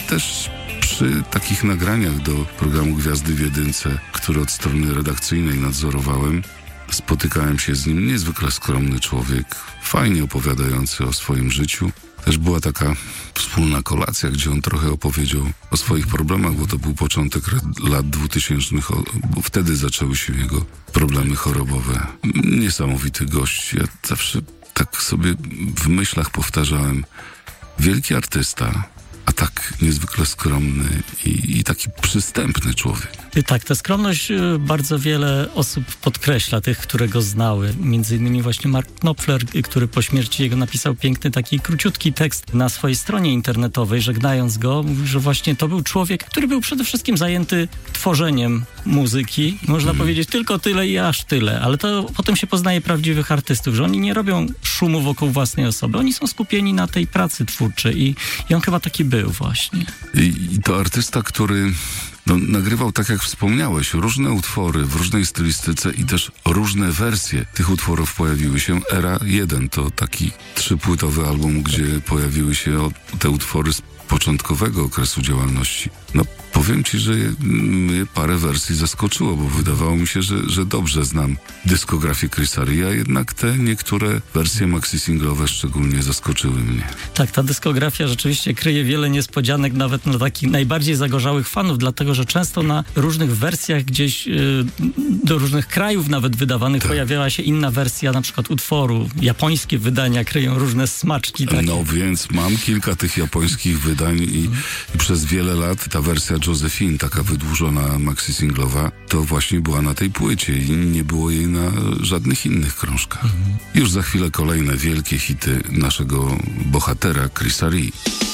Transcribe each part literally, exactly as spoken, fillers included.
też przy takich nagraniach do programu Gwiazdy w Jedynce, który od strony redakcyjnej nadzorowałem, spotykałem się z nim. Niezwykle skromny człowiek, fajnie opowiadający o swoim życiu. Też była taka wspólna kolacja, gdzie on trochę opowiedział o swoich problemach, bo to był początek lat dwutysięcznych, bo wtedy zaczęły się jego problemy chorobowe. Niesamowity gość. Ja zawsze tak sobie w myślach powtarzałem, wielki artysta, a tak niezwykle skromny i, i taki przystępny człowiek. Tak, tę skromność bardzo wiele osób podkreśla, tych, które go znały. Między innymi właśnie Mark Knopfler, który po śmierci jego napisał piękny, taki króciutki tekst na swojej stronie internetowej, żegnając go. Mówi, że właśnie to był człowiek, który był przede wszystkim zajęty tworzeniem muzyki. Można hmm. powiedzieć tylko tyle i aż tyle, ale to potem się poznaje prawdziwych artystów, że oni nie robią szumu wokół własnej osoby. Oni są skupieni na tej pracy twórczej i, i on chyba taki był właśnie. I, i to artysta, który no, nagrywał, tak jak wspomniałeś, różne utwory w różnej stylistyce i też różne wersje tych utworów pojawiły się. Era jeden to taki trzypłytowy album, gdzie pojawiły się te utwory z początkowego okresu działalności. No powiem ci, że mnie parę wersji zaskoczyło, bo wydawało mi się, że, że dobrze znam dyskografię Chrisa Rea, jednak te niektóre wersje maxi-singlowe szczególnie zaskoczyły mnie. Tak, ta dyskografia rzeczywiście kryje wiele niespodzianek, nawet dla takich najbardziej zagorzałych fanów, dlatego, że często na różnych wersjach gdzieś yy, do różnych krajów nawet wydawanych tak. pojawiała się inna wersja, na przykład utworu. Japońskie wydania kryją różne smaczki. Takie. No więc mam kilka tych japońskich wydań i, mm. i przez wiele lat ta wersja Josephine, taka wydłużona maxi-singlowa, to właśnie była na tej płycie i nie było jej na żadnych innych krążkach. Mhm. Już za chwilę kolejne wielkie hity naszego bohatera Chrisa Rea.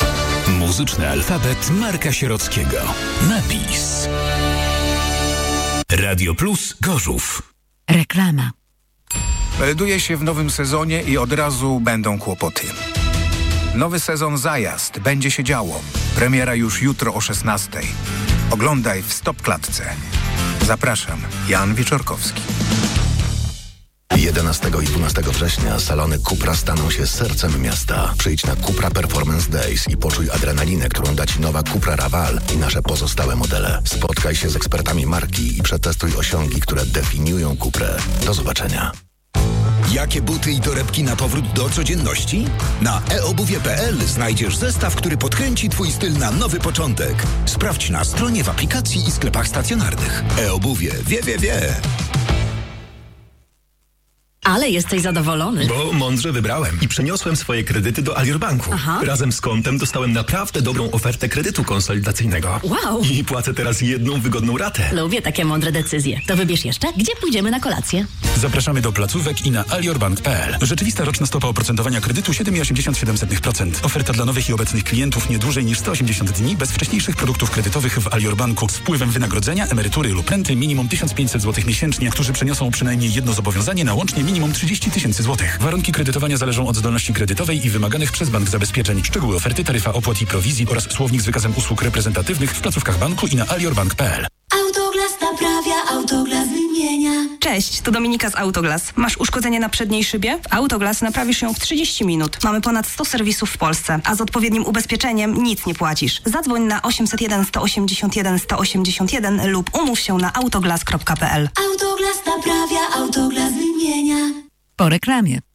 Muzyczny alfabet Marka Sierockiego. Napis. Radio Plus Gorzów. Reklama. Melduje się w nowym sezonie i od razu będą kłopoty. Nowy sezon Zajazd. Będzie się działo. Premiera już jutro o szesnastej. Oglądaj w Stopklatce. Zapraszam. Jan Wieczorkowski. jedenastego i dwunastego września salony Cupra staną się sercem miasta. Przyjdź na Cupra Performance Days i poczuj adrenalinę, którą da Ci nowa Cupra Raval i nasze pozostałe modele. Spotkaj się z ekspertami marki i przetestuj osiągi, które definiują Cuprę. Do zobaczenia. Jakie buty i torebki na powrót do codzienności? Na e obuwie kropka pe el znajdziesz zestaw, który podkręci Twój styl na nowy początek. Sprawdź na stronie, w aplikacji i sklepach stacjonarnych. E-obuwie. Wie, wie, wie. Ale jesteś zadowolony. Bo mądrze wybrałem i przeniosłem swoje kredyty do Alior Banku. Aha. Razem z kontem dostałem naprawdę dobrą ofertę kredytu konsolidacyjnego. Wow. I płacę teraz jedną wygodną ratę. Lubię takie mądre decyzje. To wybierz jeszcze, gdzie pójdziemy na kolację. Zapraszamy do placówek i na aliorbank kropka pe el. Rzeczywista roczna stopa oprocentowania kredytu siedem przecinek osiemdziesiąt siedem procent. Oferta dla nowych i obecnych klientów nie dłużej niż sto osiemdziesiąt dni bez wcześniejszych produktów kredytowych w Alior Banku z wpływem wynagrodzenia, emerytury lub renty minimum tysiąc pięćset złotych miesięcznie, którzy przeniosą przynajmniej jedno zobowiązanie na łącznie minimum trzydzieści tysięcy złotych. Warunki kredytowania zależą od zdolności kredytowej i wymaganych przez bank zabezpieczeń. Szczegóły oferty, taryfa opłat i prowizji oraz słownik z wykazem usług reprezentatywnych w placówkach banku i na aliorbank kropka pe el. Autoglas naprawia, Autoglas wymienia. Cześć, to Dominika z Autoglas. Masz uszkodzenie na przedniej szybie? W Autoglas naprawisz ją w trzydzieści minut. Mamy ponad sto serwisów w Polsce, a z odpowiednim ubezpieczeniem nic nie płacisz. Zadzwoń na osiemset jeden sto osiemdziesiąt jeden sto osiemdziesiąt jeden lub umów się na autoglas kropka pe el. Autoglas naprawia, Autoglas wymienia. Po reklamie.